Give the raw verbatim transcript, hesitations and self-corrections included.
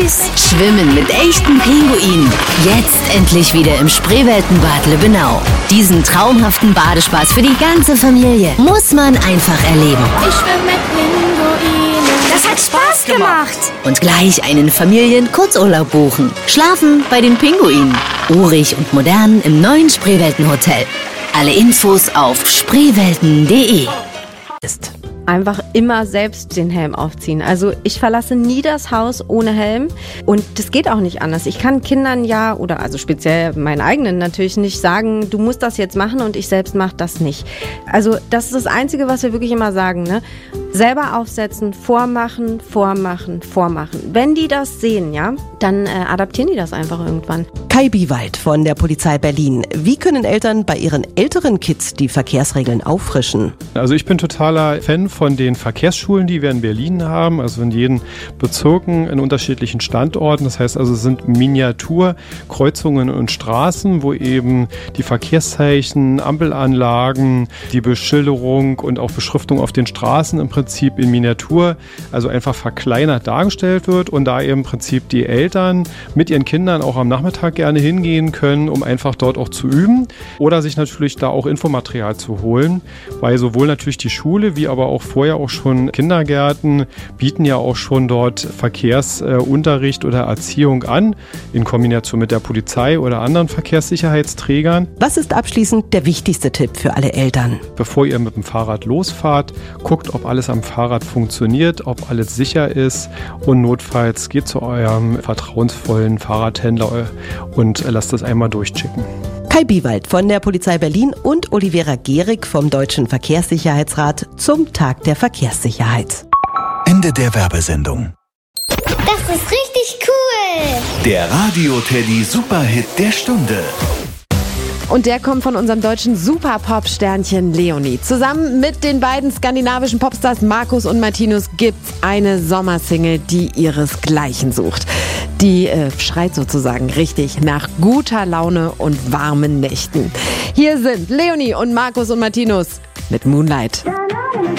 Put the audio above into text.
süß. Schwimmen mit echten Pinguinen. Jetzt endlich wieder im Spreeweltenbad Lübbenau. Diesen traumhaften Badespaß für die ganze Familie muss man einfach erleben. Ich schwimme mit Pinguinen. Das hat Spaß gemacht. Und gleich einen Familien-Kurzurlaub buchen. Schlafen bei den Pinguinen. Urig und modern im neuen Spreeweltenhotel. Alle Infos auf spreewelten punkt de. Ist einfach immer selbst den Helm aufziehen. Also ich verlasse nie das Haus ohne Helm und das geht auch nicht anders. Ich kann Kindern ja, oder also speziell meinen eigenen natürlich nicht sagen, du musst das jetzt machen und ich selbst mache das nicht. Also das ist das Einzige, was wir wirklich immer sagen, ne? Selber aufsetzen, vormachen, vormachen, vormachen. Wenn die das sehen, ja, dann äh, adaptieren die das einfach irgendwann. Kai Biewald von der Polizei Berlin. Wie können Eltern bei ihren älteren Kids die Verkehrsregeln auffrischen? Also ich bin totaler Fan von den Verkehrsschulen, die wir in Berlin haben, also in jedem Bezirken in unterschiedlichen Standorten. Das heißt also, es sind Miniaturkreuzungen und Straßen, wo eben die Verkehrszeichen, Ampelanlagen, die Beschilderung und auch Beschriftung auf den Straßen im Prinzip in Miniatur, also einfach verkleinert dargestellt wird und da eben im Prinzip die Eltern mit ihren Kindern auch am Nachmittag gerne hingehen können, um einfach dort auch zu üben oder sich natürlich da auch Infomaterial zu holen, weil sowohl natürlich die Schule wie aber auch vorher auch schon Kindergärten bieten ja auch schon dort Verkehrsunterricht oder Erziehung an, in Kombination mit der Polizei oder anderen Verkehrssicherheitsträgern. Was ist abschließend der wichtigste Tipp für alle Eltern? Bevor ihr mit dem Fahrrad losfahrt, guckt, ob alles am Fahrrad funktioniert, ob alles sicher ist und notfalls geht zu eurem vertrauensvollen Fahrradhändler und lasst das einmal durchchecken. Kai Biewald von der Polizei Berlin und Olivera Gehrig vom Deutschen Verkehrssicherheitsrat zum Tag der Verkehrssicherheit. Ende der Werbesendung. Das ist richtig cool. Der Radio-Teddy Superhit der Stunde. Und der kommt von unserem deutschen Super-Pop-Sternchen Leonie. Zusammen mit den beiden skandinavischen Popstars Markus und Martinus gibt's eine Sommersingle, die ihresgleichen sucht. Die äh, schreit sozusagen richtig nach guter Laune und warmen Nächten. Hier sind Leonie und Markus und Martinus mit Moonlight.